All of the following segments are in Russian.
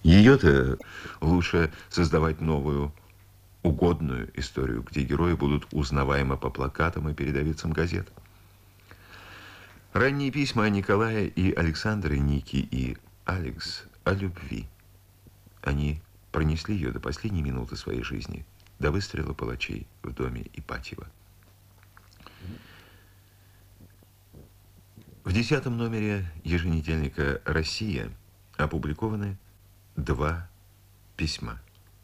Ее-то лучше создавать новую, угодную историю, где герои будут узнаваемы по плакатам и передовицам газет. Ранние письма Николая и Александры, Ники и Алекс о любви. Они пронесли ее до последней минуты своей жизни, до выстрела палачей в доме Ипатьева. В 10-м номере еженедельника «Россия» опубликованы 2 письма.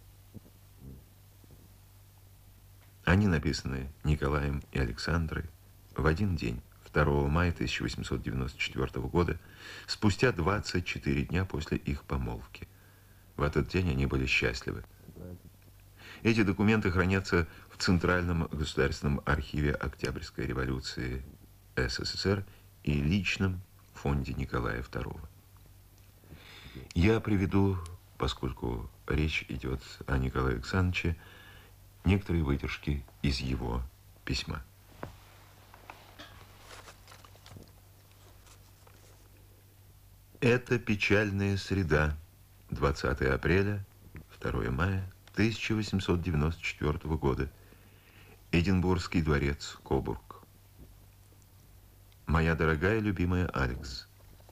Они написаны Николаем и Александрой в один день, 2 мая 1894 года, спустя 24 дня после их помолвки. В этот день они были счастливы. Эти документы хранятся в Центральном государственном архиве Октябрьской революции СССР и личном фонде Николая II. Я приведу, поскольку речь идет о Николае Александровиче, некоторые выдержки из его письма. Это печальная среда, 20 апреля, 2 мая 1894 года. Эдинбургский дворец, Кобург. Моя дорогая, любимая Алекс.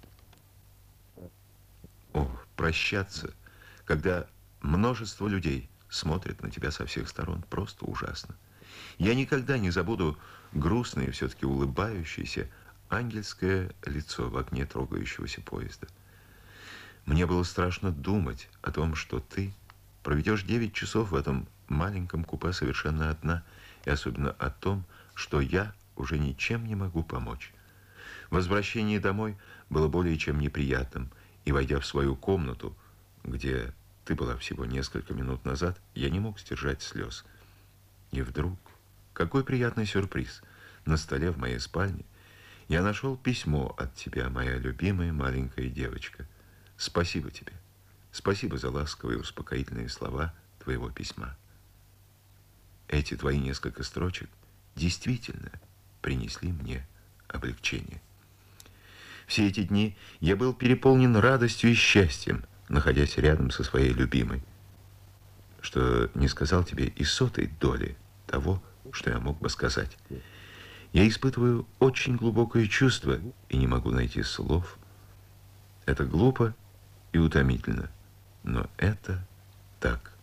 О, прощаться, когда множество людей смотрят на тебя со всех сторон, просто ужасно. Я никогда не забуду грустное и все-таки улыбающееся ангельское лицо в окне трогающегося поезда. Мне было страшно думать о том, что ты проведешь 9 часов в этом маленьком купе совершенно одна, и особенно о том, что я уже ничем не могу помочь. Возвращение домой было более чем неприятным, и, войдя в свою комнату, где ты была всего несколько минут назад, я не мог сдержать слез. И вдруг, какой приятный сюрприз! На столе в моей спальне я нашел письмо от тебя, моя любимая маленькая девочка. Спасибо тебе. Спасибо за ласковые успокоительные слова твоего письма. Эти твои несколько строчек действительно принесли мне облегчение. Все эти дни я был переполнен радостью и счастьем, находясь рядом со своей любимой, что не сказал тебе и сотой доли того, что я мог бы сказать. Я испытываю очень глубокое чувство и не могу найти слов. Это глупо и утомительно, но это так.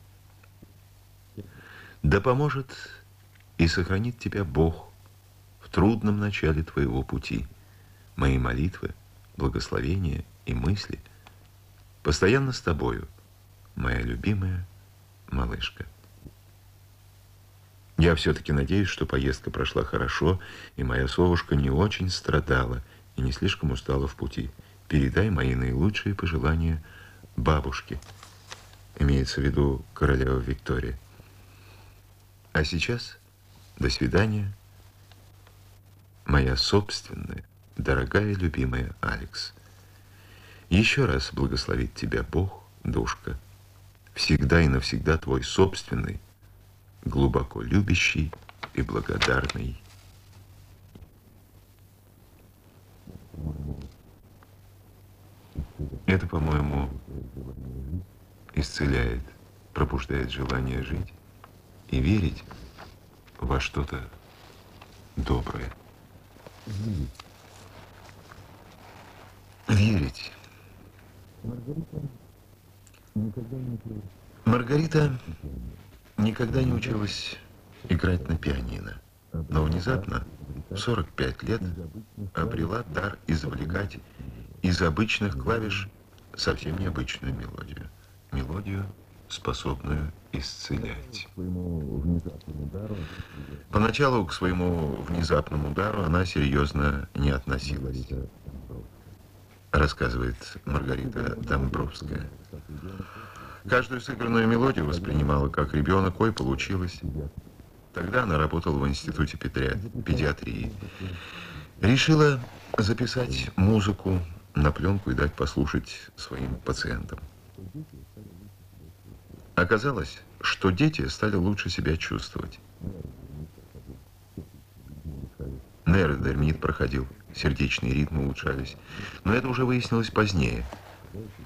Да поможет и сохранит тебя Бог в трудном начале твоего пути. Мои молитвы, благословения и мысли постоянно с тобою, моя любимая малышка. Я все-таки надеюсь, что поездка прошла хорошо, и моя совушка не очень страдала и не слишком устала в пути. Передай мои наилучшие пожелания бабушке. Имеется в виду королева Виктория. А сейчас до свидания, моя собственная, дорогая, любимая Алекс. Еще раз благословит тебя Бог, душка. Всегда и навсегда твой собственный, глубоко любящий и благодарный. Это, по-моему, исцеляет, пробуждает желание жить и верить во что-то доброе. Верить. Маргарита никогда не училась играть на пианино, но внезапно, в 45 лет, обрела дар извлекать из обычных клавиш совсем необычную мелодию. Мелодию, способную исцелять. Поначалу к своему внезапному удару она серьезно не относилась, рассказывает Маргарита Домбровская. Каждую сыгранную мелодию воспринимала как ребенок, ой, получилось. Тогда она работала в институте педиатрии. Решила записать музыку на пленку и дать послушать своим пациентам. Оказалось, что дети стали лучше себя чувствовать. Нейродермит проходил, сердечные ритмы улучшались. Но это уже выяснилось позднее.